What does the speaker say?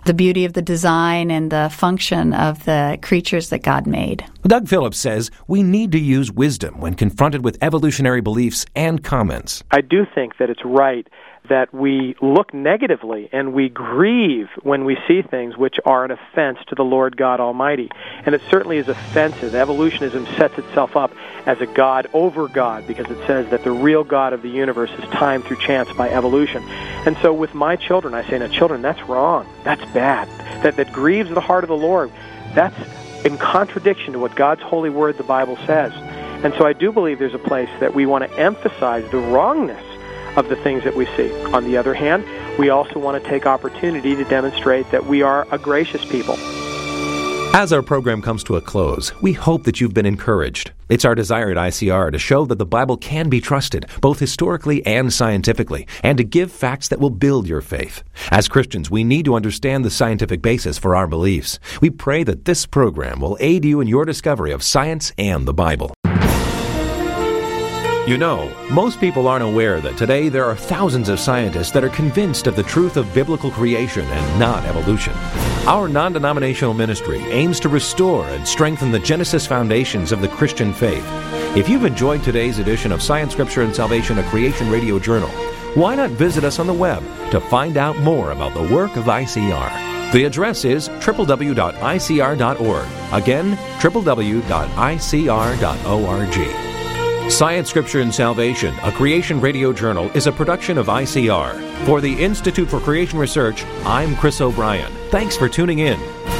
the beauty of the design and the function of the creatures that God made. Doug Phillips says we need to use wisdom when confronted with evolutionary beliefs and comments. I do think that it's right that we look negatively and we grieve when we see things which are an offense to the Lord God Almighty. And it certainly is offensive. Evolutionism sets itself up as a God over God because it says that the real God of the universe is timed through chance by evolution. And so with my children, I say, now children, that's wrong. That's bad. That grieves the heart of the Lord. That's in contradiction to what God's holy word, the Bible, says. And so I do believe there's a place that we want to emphasize the wrongness of the things that we see. On the other hand, we also want to take opportunity to demonstrate that we are a gracious people. As our program comes to a close, we hope that you've been encouraged. It's our desire at ICR to show that the Bible can be trusted, both historically and scientifically, and to give facts that will build your faith. As Christians, we need to understand the scientific basis for our beliefs. We pray that this program will aid you in your discovery of science and the Bible. You know, most people aren't aware that today there are thousands of scientists that are convinced of the truth of biblical creation and not evolution. Our non-denominational ministry aims to restore and strengthen the Genesis foundations of the Christian faith. If you've enjoyed today's edition of Science, Scripture, and Salvation, a Creation Radio Journal, why not visit us on the web to find out more about the work of ICR? The address is www.icr.org. Again, www.icr.org. Science, Scripture, and Salvation, a Creation Radio Journal, is a production of ICR. For the Institute for Creation Research, I'm Chris O'Brien. Thanks for tuning in.